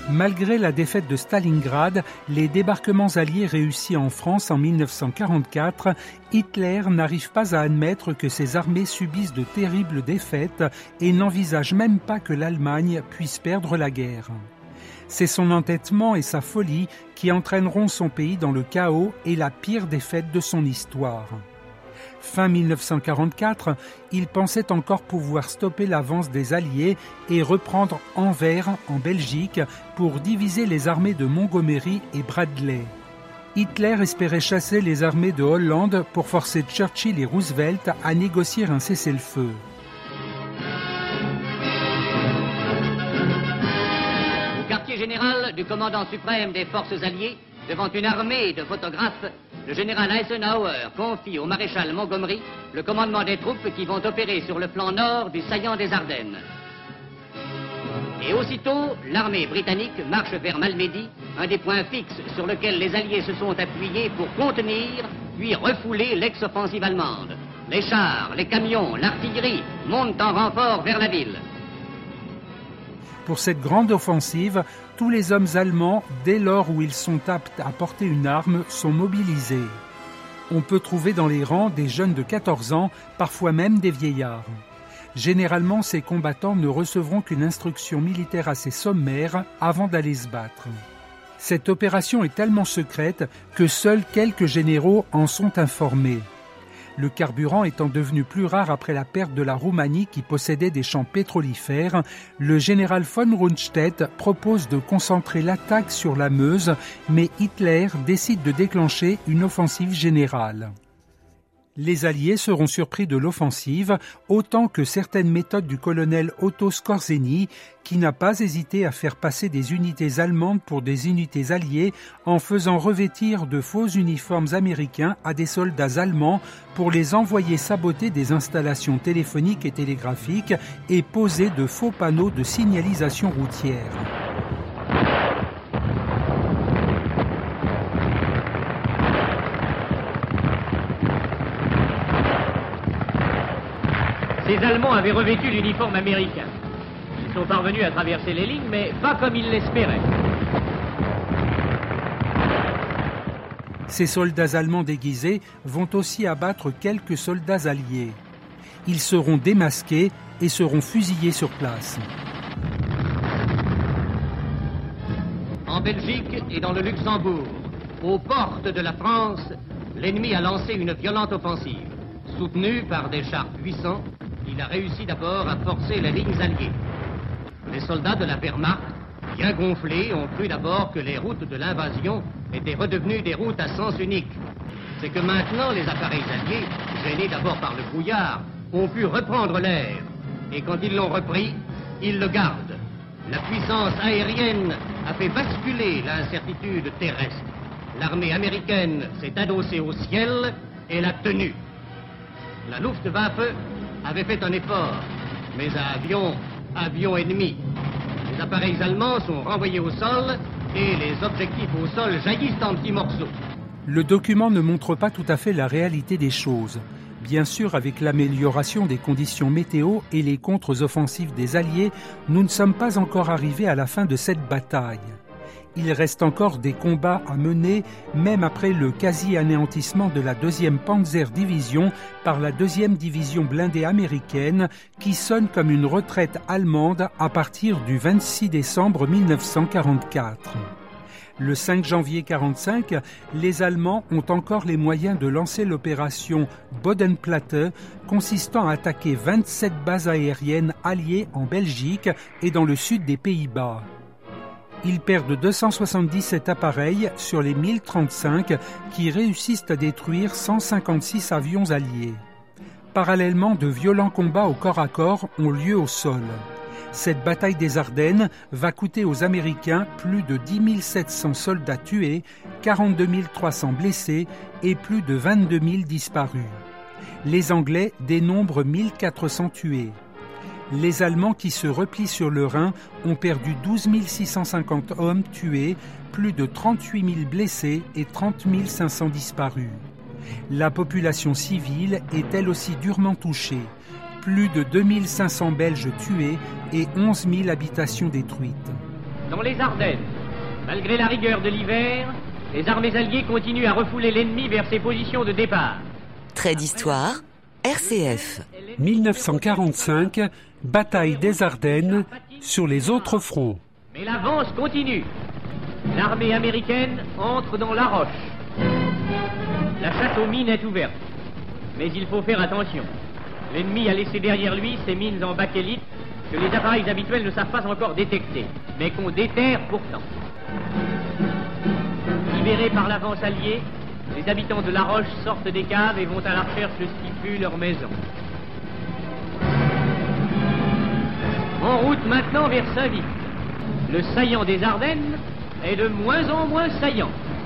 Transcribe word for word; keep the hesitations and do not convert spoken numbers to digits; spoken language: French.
Malgré la défaite de Stalingrad, les débarquements alliés réussis en France en mille neuf cent quarante-quatre, Hitler n'arrive pas à admettre que ses armées subissent de terribles défaites et n'envisage même pas que l'Allemagne puisse perdre la guerre. C'est son entêtement et sa folie qui entraîneront son pays dans le chaos et la pire défaite de son histoire. Fin mille neuf cent quarante-quatre, il pensait encore pouvoir stopper l'avance des Alliés et reprendre Anvers, en Belgique, pour diviser les armées de Montgomery et Bradley. Hitler espérait chasser les armées de Hollande pour forcer Churchill et Roosevelt à négocier un cessez-le-feu. Au quartier général du commandant suprême des forces alliées, devant une armée de photographes, le général Eisenhower confie au maréchal Montgomery le commandement des troupes qui vont opérer sur le flanc nord du saillant des Ardennes. Et aussitôt, l'armée britannique marche vers Malmedy, un des points fixes sur lequel les Alliés se sont appuyés pour contenir, puis refouler l'ex-offensive allemande. Les chars, les camions, l'artillerie montent en renfort vers la ville. Pour cette grande offensive, tous les hommes allemands, dès lors où ils sont aptes à porter une arme, sont mobilisés. On peut trouver dans les rangs des jeunes de quatorze ans, parfois même des vieillards. Généralement, ces combattants ne recevront qu'une instruction militaire assez sommaire avant d'aller se battre. Cette opération est tellement secrète que seuls quelques généraux en sont informés. Le carburant étant devenu plus rare après la perte de la Roumanie qui possédait des champs pétrolifères, le général von Rundstedt propose de concentrer l'attaque sur la Meuse, mais Hitler décide de déclencher une offensive générale. Les Alliés seront surpris de l'offensive, autant que certaines méthodes du colonel Otto Skorzeny, qui n'a pas hésité à faire passer des unités allemandes pour des unités alliées en faisant revêtir de faux uniformes américains à des soldats allemands pour les envoyer saboter des installations téléphoniques et télégraphiques et poser de faux panneaux de signalisation routière. Les Allemands avaient revêtu l'uniforme américain. Ils sont parvenus à traverser les lignes, mais pas comme ils l'espéraient. Ces soldats allemands déguisés vont aussi abattre quelques soldats alliés. Ils seront démasqués et seront fusillés sur place. En Belgique et dans le Luxembourg, aux portes de la France, l'ennemi a lancé une violente offensive. Soutenu par des chars puissants, il a réussi d'abord à forcer les lignes alliées. Les soldats de la Wehrmacht, bien gonflés, ont cru d'abord que les routes de l'invasion étaient redevenues des routes à sens unique. C'est que maintenant, les appareils alliés, gênés d'abord par le brouillard, ont pu reprendre l'air. Et quand ils l'ont repris, ils le gardent. La puissance aérienne a fait basculer l'incertitude terrestre. L'armée américaine s'est adossée au ciel et l'a tenue. La Luftwaffe avait fait un effort, mais à avion, avion ennemi. Les appareils allemands sont renvoyés au sol et les objectifs au sol jaillissent en petits morceaux. Le document ne montre pas tout à fait la réalité des choses. Bien sûr, avec l'amélioration des conditions météo et les contre-offensives des Alliés, nous ne sommes pas encore arrivés à la fin de cette bataille. Il reste encore des combats à mener, même après le quasi-anéantissement de la deuxième Panzer Division par la deuxième division blindée américaine, qui sonne comme une retraite allemande à partir du vingt-six décembre mille neuf cent quarante-quatre. Le cinq janvier quarante-cinq, les Allemands ont encore les moyens de lancer l'opération Bodenplatte, consistant à attaquer vingt-sept bases aériennes alliées en Belgique et dans le sud des Pays-Bas. Ils perdent deux cent soixante-dix-sept appareils sur les mille trente-cinq qui réussissent à détruire cent cinquante-six avions alliés. Parallèlement, de violents combats au corps à corps ont lieu au sol. Cette bataille des Ardennes va coûter aux Américains plus de dix mille sept cents soldats tués, quarante-deux mille trois cents blessés et plus de vingt-deux mille disparus. Les Anglais dénombrent mille quatre cents tués. Les Allemands qui se replient sur le Rhin ont perdu douze mille six cent cinquante hommes tués, plus de trente-huit mille blessés et trente mille cinq cents disparus. La population civile est elle aussi durement touchée. Plus de deux mille cinq cents Belges tués et onze mille habitations détruites. dans les Ardennes. Malgré la rigueur de l'hiver, les armées alliées continuent à refouler l'ennemi vers ses positions de départ. Trait d'histoire, R C F. mille neuf cent quarante-cinq, bataille des Ardennes sur les autres fronts. Mais l'avance continue. L'armée américaine entre dans La Roche. La chasse aux mines est ouverte. Mais il faut faire attention. L'ennemi a laissé derrière lui ses mines en bakélite que les appareils habituels ne savent pas encore détecter, mais qu'on déterre pourtant. Libérés par l'avance alliée, les habitants de La Roche sortent des caves et vont à la recherche de ce qui fut leur maison. En route maintenant vers Saint-Vith. Le saillant des Ardennes est de moins en moins saillant.